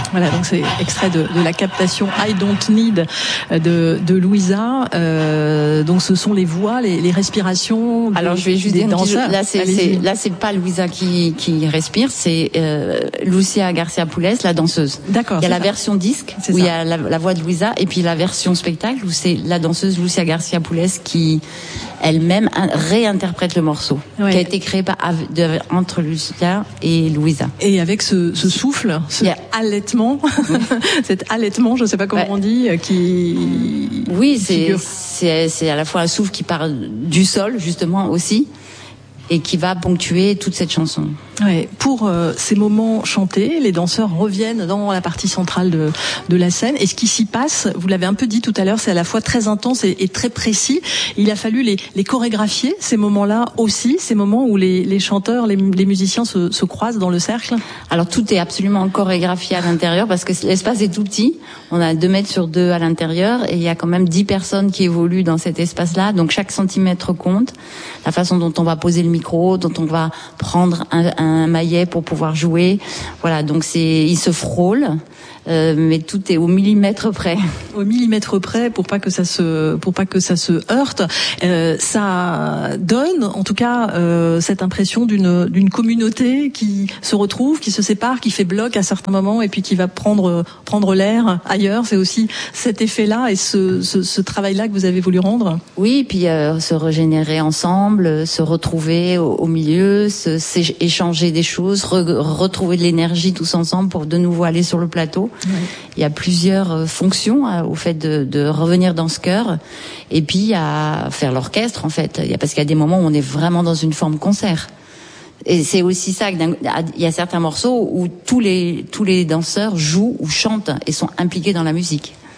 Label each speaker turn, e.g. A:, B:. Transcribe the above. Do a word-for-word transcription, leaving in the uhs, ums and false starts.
A: Voilà, donc c'est extrait de, de la captation I Don't Need de, de Louisa. Euh, donc ce sont les voix, les, les respirations.
B: Alors
A: des,
B: je vais juste dire,
A: danseurs.
B: là c'est, c'est là c'est pas Louisa qui qui respire, c'est euh, Lucia Garcia Poules, la danseuse.
A: D'accord.
B: Il y a la
A: ça.
B: version disque
A: c'est
B: où
A: ça.
B: il y a la, la voix de Louisa, et puis la version spectacle où c'est la danseuse Lucia Garcia Poules qui elle-même réinterprète le morceau, ouais. qui a été créé par, de, entre Lucia et Louisa.
A: Et avec ce, ce souffle, ce yeah. allaitement, cet allaitement, je ne sais pas comment ouais. on dit, qui.
B: Oui, c'est, c'est c'est à la fois un souffle qui part du sol justement aussi, et qui va ponctuer toute cette chanson.
A: Ouais, pour euh, ces moments chantés, les danseurs reviennent dans la partie centrale de, de la scène. Et ce qui s'y passe, vous l'avez un peu dit tout à l'heure, c'est à la fois très intense et, et très précis. Il a fallu les, les chorégraphier, ces moments-là aussi, ces moments où les, les chanteurs, les, les musiciens se, se croisent dans le cercle.
B: Alors tout est absolument chorégraphié à l'intérieur parce que l'espace est tout petit. On a deux mètres sur deux à l'intérieur et il y a quand même dix personnes qui évoluent dans cet espace-là. Donc chaque centimètre compte. La façon dont on va poser le micro, dont on va prendre un, un maillet pour pouvoir jouer. Voilà, donc c'est, ils se frôlent. Euh, mais tout est au millimètre près.
A: Au millimètre près pour pas que ça se pour pas que ça se heurte. Euh, ça donne en tout cas euh, cette impression d'une d'une communauté qui se retrouve, qui se sépare, qui fait bloc à certains moments et puis qui va prendre prendre l'air ailleurs. C'est aussi cet effet-là et ce ce, ce travail-là que vous avez voulu rendre.
B: Oui, et puis euh, se régénérer ensemble, se retrouver au, au milieu, se, échanger des choses, re, retrouver de l'énergie tous ensemble pour de nouveau aller sur le plateau. Ouais. Il y a plusieurs euh, fonctions euh, au fait de, de revenir dans ce chœur, et puis à faire l'orchestre en fait. Il y a, parce qu'il y a des moments où on est vraiment dans une forme concert. Et c'est aussi ça, il y a certains morceaux où tous les tous les danseurs jouent ou chantent et sont impliqués dans la musique.